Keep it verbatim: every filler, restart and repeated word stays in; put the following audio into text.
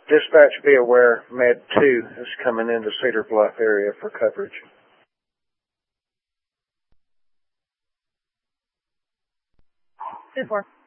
Dispatch, be aware, Med two is coming into Cedar Bluff area for coverage. Two four.